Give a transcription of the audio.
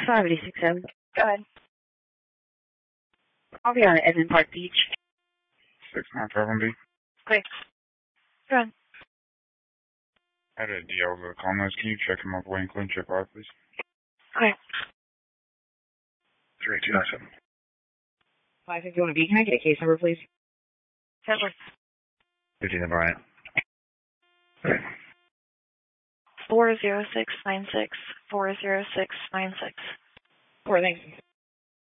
586. Go ahead. I'll be on Edmond Park Beach. 6970. Quick. Go ahead. I had a DL over the Commerce. Can you check him up Wayne Clean Chip out, please? Okay. 3297. 551 B. Can I get a case number, please? 15 Bryant. 40696. 40696. 4, thanks.